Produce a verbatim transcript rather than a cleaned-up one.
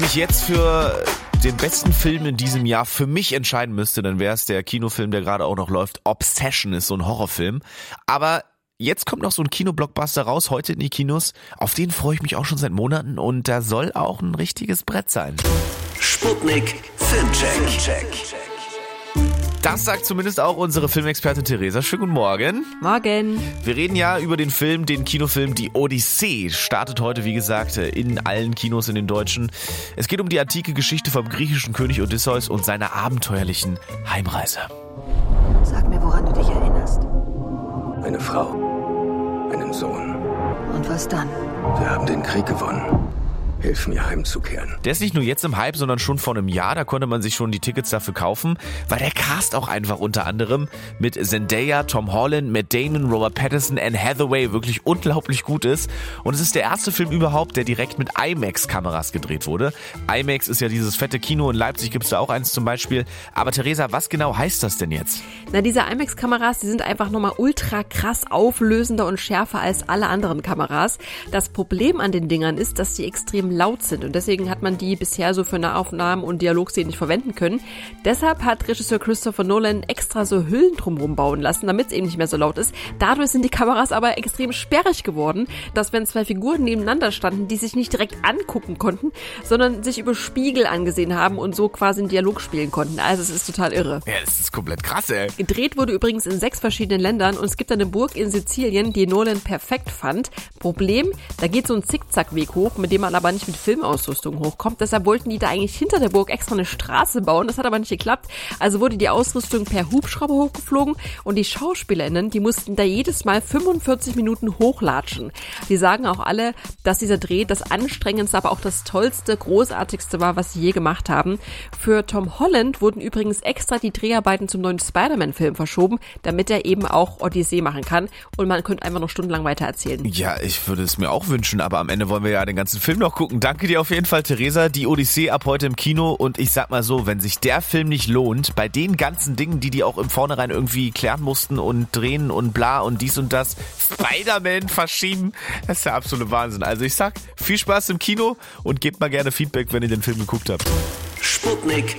ich jetzt für den besten Film in diesem Jahr für mich entscheiden müsste, dann wäre es der Kinofilm, der gerade auch noch läuft. Obsession ist so ein Horrorfilm. Aber jetzt kommt noch so ein Kinoblockbuster raus, heute in die Kinos. Auf den freue ich mich auch schon seit Monaten und da soll auch ein richtiges Brett sein. Sputnik Filmcheck. Das sagt zumindest auch unsere Filmexpertin Theresa. Schönen guten Morgen. Morgen. Wir reden ja über den Film, den Kinofilm Die Odyssee. Startet heute, wie gesagt, in allen Kinos in den deutschen. Es geht um die antike Geschichte vom griechischen König Odysseus und seiner abenteuerlichen Heimreise. Sag mir, woran du dich erinnerst. Eine Frau, einen Sohn. Und was dann? Wir haben den Krieg gewonnen. Hilf mir heimzukehren. Der ist nicht nur jetzt im Hype, sondern schon vor einem Jahr. Da konnte man sich schon die Tickets dafür kaufen, weil der Cast auch einfach unter anderem mit Zendaya, Tom Holland, Matt Damon, Robert Pattinson, Anne Hathaway wirklich unglaublich gut ist. Und es ist der erste Film überhaupt, der direkt mit IMAX-Kameras gedreht wurde. IMAX ist ja dieses fette Kino. In Leipzig gibt es da auch eins zum Beispiel. Aber Theresa, was genau heißt das denn jetzt? Na, diese IMAX-Kameras, die sind einfach nochmal ultra krass auflösender und schärfer als alle anderen Kameras. Das Problem an den Dingern ist, dass die extrem laut sind und deswegen hat man die bisher so für Nahaufnahmen und Dialogszenen nicht verwenden können. Deshalb hat Regisseur Christopher Nolan extra so Hüllen drumherum bauen lassen, damit es eben nicht mehr so laut ist. Dadurch sind die Kameras aber extrem sperrig geworden, dass wenn zwei Figuren nebeneinander standen, die sich nicht direkt angucken konnten, sondern sich über Spiegel angesehen haben und so quasi einen Dialog spielen konnten. Also es ist total irre. Ja, das ist komplett krass, ey. Gedreht wurde übrigens in sechs verschiedenen Ländern und es gibt eine Burg in Sizilien, die Nolan perfekt fand. Problem, da geht so ein Zickzackweg hoch, mit dem man aber nicht mit Filmausrüstung hochkommt. Deshalb wollten die da eigentlich hinter der Burg extra eine Straße bauen. Das hat aber nicht geklappt. Also wurde die Ausrüstung per Hubschrauber hochgeflogen und die SchauspielerInnen, die mussten da jedes Mal fünfundvierzig Minuten hochlatschen. Die sagen auch alle, dass dieser Dreh das anstrengendste, aber auch das tollste, großartigste war, was sie je gemacht haben. Für Tom Holland wurden übrigens extra die Dreharbeiten zum neuen Spider-Man-Film verschoben, damit er eben auch Odyssee machen kann und man könnte einfach noch stundenlang weiter erzählen. Ja, ich würde es mir auch wünschen, aber am Ende wollen wir ja den ganzen Film noch gucken. Danke dir auf jeden Fall, Theresa. Die Odyssee ab heute im Kino und ich sag mal so, wenn sich der Film nicht lohnt, bei den ganzen Dingen, die die auch im Vornherein irgendwie klären mussten und drehen und bla und dies und das, Spider-Man verschieben, das ist der absolute Wahnsinn. Also ich sag, viel Spaß im Kino und gebt mal gerne Feedback, wenn ihr den Film geguckt habt. Sputnik